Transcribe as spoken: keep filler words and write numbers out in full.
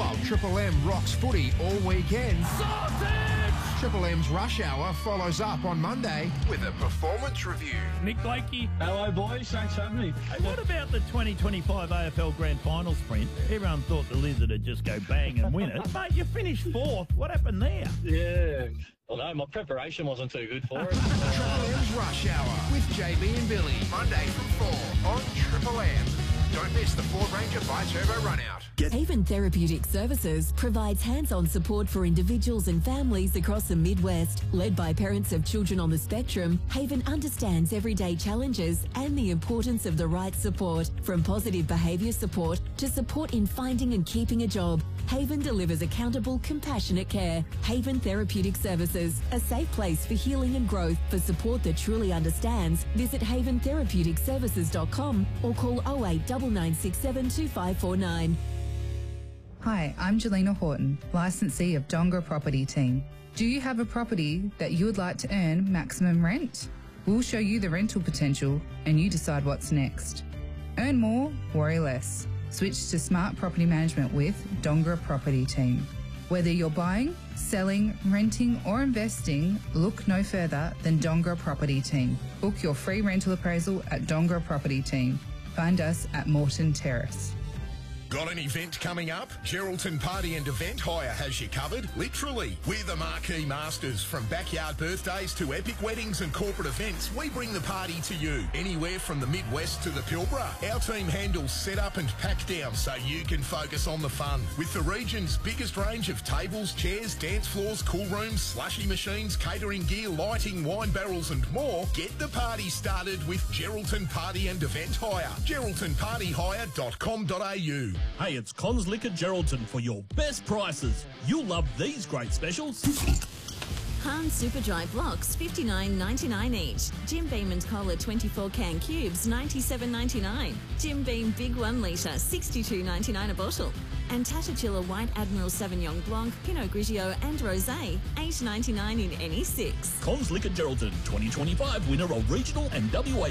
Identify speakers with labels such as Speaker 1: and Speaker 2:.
Speaker 1: While Triple M rocks footy all weekend,
Speaker 2: Sausage!
Speaker 1: Triple M's Rush Hour follows up on Monday with a performance review.
Speaker 2: Nick Blakey.
Speaker 3: Hello, boys. Thanks for having me.
Speaker 2: Hey, what about the twenty twenty-five A F L Grand Final sprint? Everyone thought the Lizard would just go bang and win it. Mate, you finished fourth. What happened there?
Speaker 3: Yeah. Well, no, my preparation wasn't too good for it.
Speaker 1: Triple M's Rush Hour with J B and Billy. Monday from four on Triple M. Don't miss the Ford Ranger Bi-Turbo Runout. Get
Speaker 4: Haven Therapeutic Services provides hands-on support for individuals and families across the Midwest. Led by parents of children on the spectrum, Haven understands everyday challenges and the importance of the right support. From positive behaviour support to support in finding and keeping a job, Haven delivers accountable, compassionate care. Haven Therapeutic Services, a safe place for healing and growth. For support that truly understands, visit haven therapeutic services dot com or call oh eight nine nine six seven two five four nine.
Speaker 5: Hi, I'm Jelena Horton, licensee of Dongra Property Team. Do you have a property that you would like to earn maximum rent? We'll show you the rental potential and you decide what's next. Earn more, worry less. Switch to smart property management with Dongra Property Team. Whether you're buying, selling, renting or investing, look no further than Dongra Property Team. Book your free rental appraisal at Dongra Property Team. Find us at Morton Terrace.
Speaker 6: Got an event coming up? Geraldton Party and Event Hire has you covered, literally. We're the marquee masters. From backyard birthdays to epic weddings and corporate events, we bring the party to you. Anywhere from the Midwest to the Pilbara, our team handles set-up and pack-down so you can focus on the fun. With the region's biggest range of tables, chairs, dance floors, cool rooms, slushy machines, catering gear, lighting, wine barrels and more, get the party started with Geraldton Party and Event Hire. geraldton party hire dot com dot a u.
Speaker 7: Hey, it's Cons Liquor Geraldton for your best prices. You'll love these great specials.
Speaker 4: Han Superdry blocks fifty-nine ninety-nine each. Jim Beam and Cola twenty-four can cubes ninety-seven ninety-nine. Jim Beam Big one litre sixty-two ninety-nine a bottle. And Tatachilla White Admiral Sauvignon Blanc, Pinot Grigio and Rosé eight ninety-nine in any six.
Speaker 7: Cons Liquor Geraldton twenty twenty-five winner of regional and W A